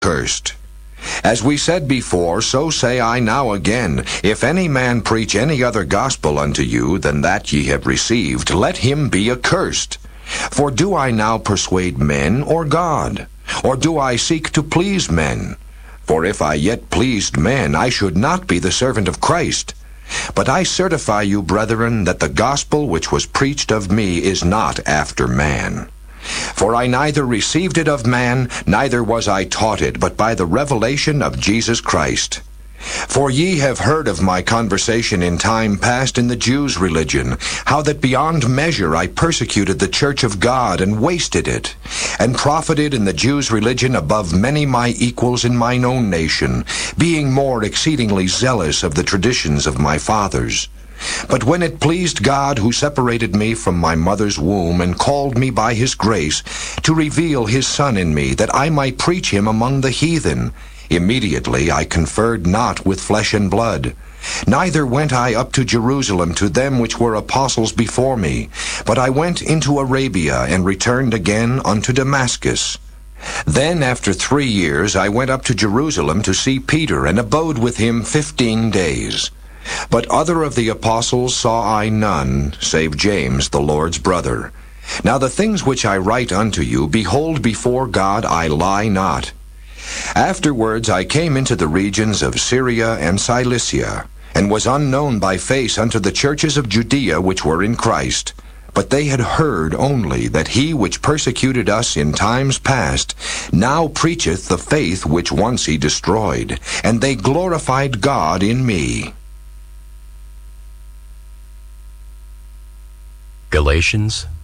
cursed. As we said before, so say I now again, if any man preach any other gospel unto you than that ye have received, let him be accursed. For do I now persuade men or God? Or do I seek to please men? For if I yet pleased men, I should not be the servant of Christ. But I certify you, brethren, that the gospel which was preached of me is not after man. For I neither received it of man, neither was I taught it, but by the revelation of Jesus Christ. For ye have heard of my conversation in time past in the Jews' religion, how that beyond measure I persecuted the church of God, and wasted it, and profited in the Jews' religion above many my equals in mine own nation, being more exceedingly zealous of the traditions of my fathers. But when it pleased God, who separated me from my mother's womb, and called me by his grace, to reveal his Son in me, that I might preach him among the heathen, immediately I conferred not with flesh and blood. Neither went I up to Jerusalem to them which were apostles before me, but I went into Arabia, and returned again unto Damascus. Then after 3 years I went up to Jerusalem to see Peter, and abode with him 15 days. But other of the apostles saw I none, save James, the Lord's brother. Now the things which I write unto you, behold, before God I lie not. Afterwards I came into the regions of Syria and Cilicia, and was unknown by face unto the churches of Judea which were in Christ. But they had heard only that he which persecuted us in times past now preacheth the faith which once he destroyed, and they glorified God in me. Galatians